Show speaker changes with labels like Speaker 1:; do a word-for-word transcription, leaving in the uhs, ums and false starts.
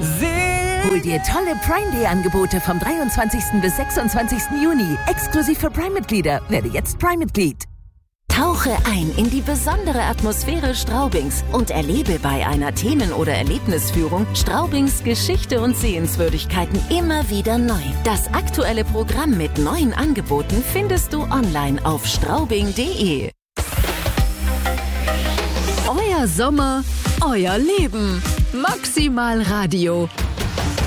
Speaker 1: Hol dir tolle Prime Day Angebote vom dreiundzwanzigsten bis sechsundzwanzigsten Juni. Exklusiv für Prime-Mitglieder. Werde jetzt Prime-Mitglied.
Speaker 2: Tauche ein in die besondere Atmosphäre Straubings und erlebe bei einer Themen- oder Erlebnisführung Straubings Geschichte und Sehenswürdigkeiten immer wieder neu. Das aktuelle Programm mit neuen Angeboten findest du online auf straubing punkt de.
Speaker 3: Euer Sommer, euer Leben. Maximal Radio.